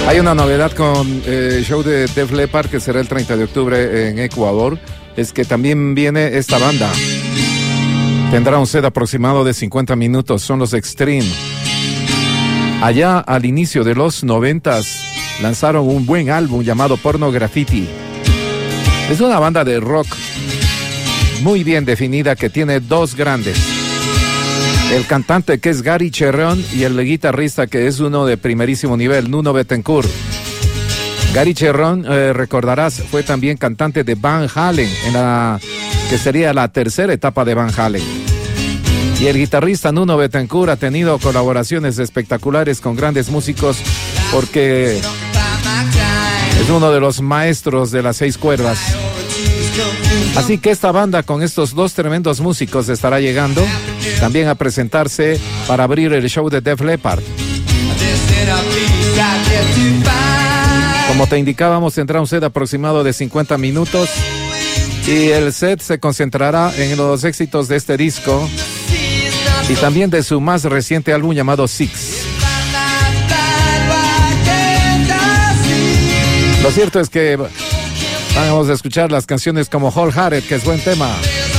Hay una novedad con el show de Def Leppard que será el 30 de octubre en Ecuador. Es que también viene esta banda. Tendrá un set aproximado de 50 minutos. Son los Extreme. Allá al inicio de los 90s lanzaron un buen álbum llamado Porno Graffiti. Es una banda de rock muy bien definida que tiene dos grandes. El cantante que es Gary Cherón y el guitarrista que es uno de primerísimo nivel, Nuno Bettencourt. Gary Cherón, recordarás, fue también cantante de Van Halen, que sería la tercera etapa de Van Halen. Y el guitarrista Nuno Bettencourt ha tenido colaboraciones espectaculares con grandes músicos porque es uno de los maestros de las 6 cuerdas. Así que esta banda con estos dos tremendos músicos estará llegando también a presentarse para abrir el show de Def Leppard. Como te indicábamos, tendrá un set aproximado de 50 minutos y el set se concentrará en los éxitos de este disco y también de su más reciente álbum llamado Six. Lo cierto es que vamos a escuchar las canciones como Wholehearted, que es buen tema.